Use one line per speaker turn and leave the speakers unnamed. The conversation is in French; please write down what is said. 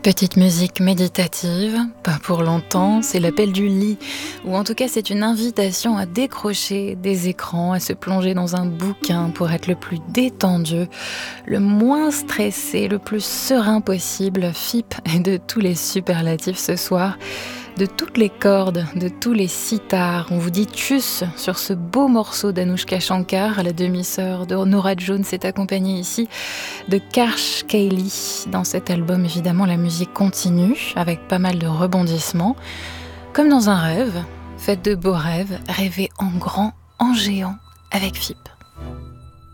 Petite musique méditative, pas pour longtemps, c'est l'appel du lit, ou en tout cas c'est une invitation à décrocher des écrans, à se plonger dans un bouquin pour être le plus détendu, le moins stressé, le plus serein possible. FIP et de tous les superlatifs ce soir, de toutes les cordes, de tous les sitars. On vous dit tchuss sur ce beau morceau d'Anouchka Shankar, la demi-sœur de Norah Jones est accompagnée ici de Karsh Kaylee. Dans cet album, évidemment, la musique continue avec pas mal de rebondissements. Comme dans un rêve, faites de beaux rêves, rêvez en grand, en géant avec FIP.